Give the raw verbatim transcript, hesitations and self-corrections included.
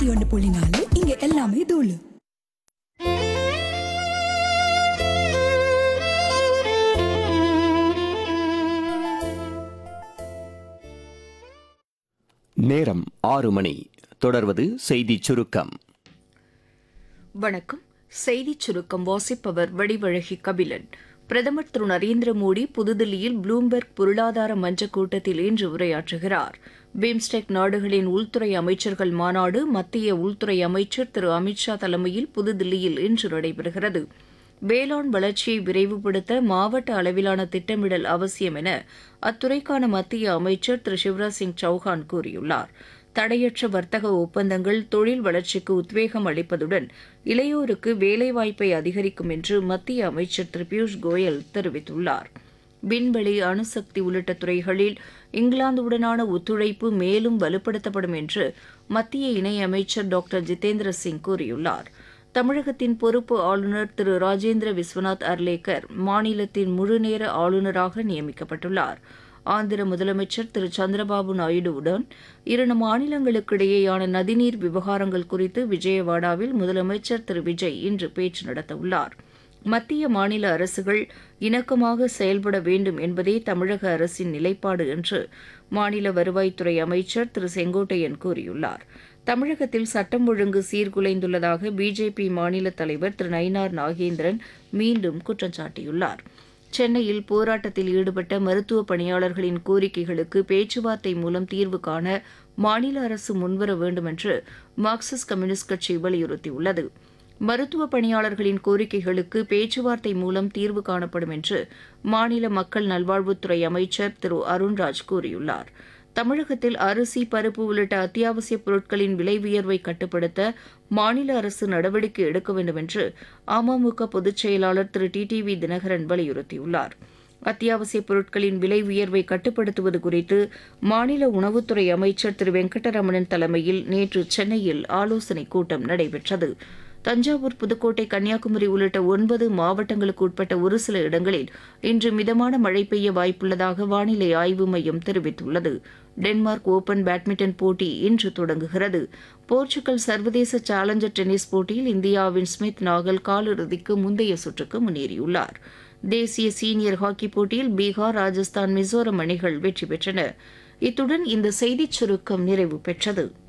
நூத்தி ஒன்று புள்ளி நாலு இங்க எல்லாமே தூளு. நேரம் ஆறு மணி. தொடர்வது செய்தி சுருக்கம். வணக்கம். செய்திச் சுருக்கம் வாசிப்பவர் வடிவழகி கபிலன். பிரதமர் திரு நரேந்திர மோடி புதுதில்லியில் ப்ளூம்பெர்க் பொருளாதார மன்ற கூட்டத்தில் இன்று உரையாற்றுகிறார். பிம்ஸ்டெக் நாடுகளின் உள்துறை அமைச்சர்கள் மாநாடு மத்திய உள்துறை அமைச்சர் திரு அமித்ஷா தலைமையில் புதுதில்லியில் இன்று நடைபெறுகிறது. வேளாண் வளர்ச்சியை விரைவுபடுத்த மாவட்ட அளவிலான திட்டமிடல் அவசியம் என அத்துறைக்கான மத்திய அமைச்சர் திரு சிவராஜ் சிங் சௌஹான் கூறியுள்ளார். தடையற்ற வர்த்தக ஒப்பந்தங்கள் தொழில் வளர்ச்சிக்கு உத்வேகம் அளிப்பதுடன் இளையோருக்கு வேலைவாய்ப்பை அதிகரிக்கும் என்று மத்திய அமைச்சர் திரு பியூஷ் கோயல் தெரிவித்துள்ளார். விண்வெளி, அணுசக்தி உள்ளிட்ட துறைகளில் இங்கிலாந்துடனான ஒத்துழைப்பு மேலும் வலுப்படுத்தப்படும் என்று மத்திய இணையமைச்சர் டாக்டர் ஜிதேந்திர சிங் கூறியுள்ளார். தமிழகத்தின் பொறுப்பு ஆளுநர் திரு ராஜேந்திர விஸ்வநாத் அர்லேக்கர் மாநிலத்தின் முழுநேர ஆளுநராக நியமிக்கப்பட்டுள்ளார். ஆந்திர முதலமைச்சர் திரு சந்திரபாபு நாயுடுவுடன் இரு மாநிலங்களுக்கிடையேயான நதிநீர் விவகாரங்கள் குறித்து விஜயவாடாவில் முதலமைச்சர் திரு விஜய் இன்று பேச்சு நடத்தவுள்ளார். மத்திய மாநில அரசுகள் இணக்கமாக செயல்பட வேண்டும் என்பதே தமிழக அரசின் நிலைப்பாடு என்று மாநில வருவாய்த்துறை அமைச்சர் திரு செங்கோட்டையன் கூறியுள்ளார். தமிழகத்தில் சட்டம் ஒழுங்கு சீர்குலைந்துள்ளதாக பிஜேபி மாநில தலைவர் திரு நயினார் நாகேந்திரன் மீண்டும் குற்றம் சாட்டியுள்ளார். சென்னையில் போராட்டத்தில் ஈடுபட்ட மருத்துவ பணியாளர்களின் கோரிக்கைகளுக்கு பேச்சுவார்த்தை மூலம் தீர்வு காண மாநில அரசு முன்வர வேண்டும் என்று மார்க்சிஸ்ட் கம்யூனிஸ்ட் கட்சி வலியுறுத்தியுள்ளது. மருத்துவ பணியாளர்களின் கோரிக்கைகளுக்கு பேச்சுவார்த்தை மூலம் தீர்வு காணப்படும் என்று மாநில மக்கள் நல்வாழ்வுத்துறை அமைச்சர் திரு அருண்ராஜ் கூறியுள்ளார். தமிழகத்தில் அரிசி, பருப்பு உள்ளிட்ட அத்தியாவசிய பொருட்களின் விலை உயர்வை கட்டுப்படுத்த மாநில அரசு நடவடிக்கை எடுக்க வேண்டும் என்று அமமுக பொதுச் செயலாளர் திரு டி டி வி தினகரன் வலியுறுத்தியுள்ளார். அத்தியாவசிய பொருட்களின் விலை உயர்வை கட்டுப்படுத்துவது குறித்து மாநில உணவுத்துறை அமைச்சர் திரு வெங்கடரமணன் தலைமையில் நேற்று சென்னையில் ஆலோசனைக் கூட்டம் நடைபெற்றது. தஞ்சாவூர், புதுக்கோட்டை, கன்னியாகுமரி உள்ளிட்ட ஒன்பது மாவட்டங்களுக்கு உட்பட்ட ஒரு சில இடங்களில் இன்று மிதமான மழை பெய்ய வாய்ப்புள்ளதாக வானிலை ஆய்வு மையம் தெரிவித்துள்ளது. டென்மார்க் ஓபன் பேட்மிண்டன் போட்டி இன்று தொடங்குகிறது. போர்ச்சுகல் சர்வதேச சேலஞ்சர் டென்னிஸ் போட்டியில் இந்தியாவின் ஸ்மித் நாகல் காலிறுதிக்கு முந்தைய சுற்றுக்கு முன்னேறியுள்ளார். தேசிய சீனியர் ஹாக்கி போட்டியில் பீகார், ராஜஸ்தான், மிசோரம் அணிகள் வெற்றி பெற்றன. இத்துடன் இந்த செய்திச் சுருக்கம் நிறைவு பெற்றது.